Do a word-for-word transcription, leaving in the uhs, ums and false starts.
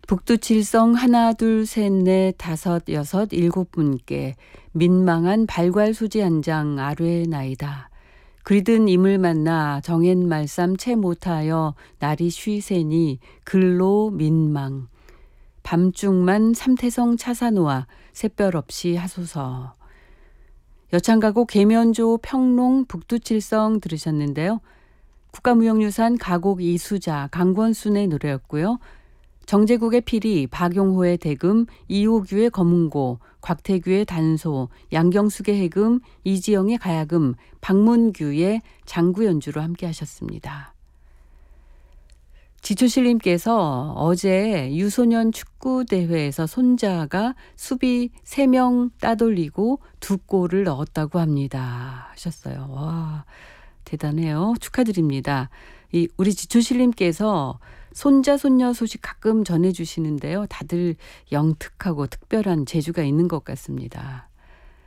북두칠성 하나 둘 셋 넷 다섯 여섯 일곱 분께 민망한 발괄 수지 한 장 아뢰나이다. 그리든 임을 만나 정엔 말쌈 채 못하여 날이 쉬세니 글로 민망. 밤중만 삼태성 차사노아 샛별 없이 하소서. 여창가곡 계면조 평롱 북두칠성 들으셨는데요. 국가무형유산 가곡 이수자 강권순의 노래였고요. 정제국의 피리, 박용호의 대금, 이호규의 검은고, 곽태규의 단소, 양경숙의 해금, 이지영의 가야금, 박문규의 장구 연주로 함께 하셨습니다. 지초실님께서 어제 유소년 축구대회에서 손자가 수비 세 명 따돌리고 두 골을 넣었다고 합니다. 하셨어요. 와, 대단해요. 축하드립니다. 이 우리 지초실님께서 손자 손녀 소식 가끔 전해주시는데요. 다들 영특하고 특별한 재주가 있는 것 같습니다.